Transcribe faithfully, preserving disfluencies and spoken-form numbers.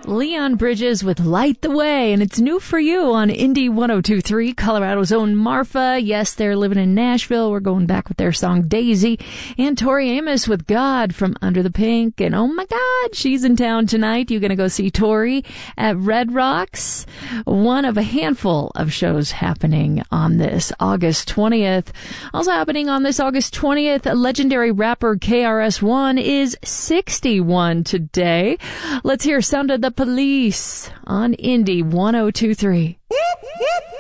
Leon Bridges with Light the Way, and it's new for you on Indie one oh two point three, Colorado's own Marfa. Yes, they're living in Nashville. We're going back with their song Daisy. And Tori Amos with God from Under the Pink. And oh my God, she's in town tonight. You're going to go see Tori at Red Rocks. One of a handful of shows happening on this August twentieth. Also happening on this August twentieth, legendary rapper K R S One is sixty-one today. Let's hear Sound of the Police on Indie one oh two point three.